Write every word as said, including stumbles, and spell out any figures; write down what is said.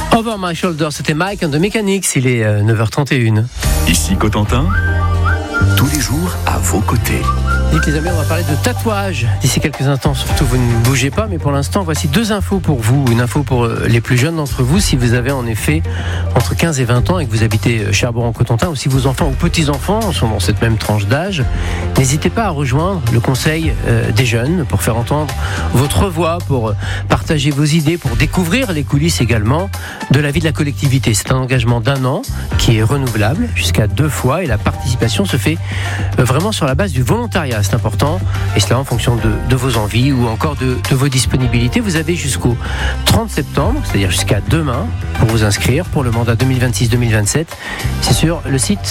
Over My Shoulder, c'était Mike and the Mechanics, il est euh, neuf heures trente et une. Ici Cotentin, tous les jours à vos côtés. Dites les amis, on va parler de tatouage d'ici quelques instants, surtout vous ne bougez pas, mais pour l'instant voici deux infos pour vous, une info pour les plus jeunes d'entre vous, si vous avez en effet entre quinze et vingt ans et que vous habitez Cherbourg-en-Cotentin, ou si vos enfants ou petits-enfants sont dans cette même tranche d'âge, n'hésitez pas à rejoindre le conseil euh, des jeunes pour faire entendre votre voix, pour partager vos idées, pour découvrir les coulisses également de la vie de la collectivité. C'est un engagement d'un an qui est renouvelable jusqu'à deux fois et la participation se fait euh, vraiment sur la base du volontariat. C'est important, et cela en fonction de, de vos envies ou encore de, de vos disponibilités. Vous avez jusqu'au trente septembre, c'est-à-dire jusqu'à demain, pour vous inscrire pour le mandat deux mille vingt-six deux mille vingt-sept. C'est sur le site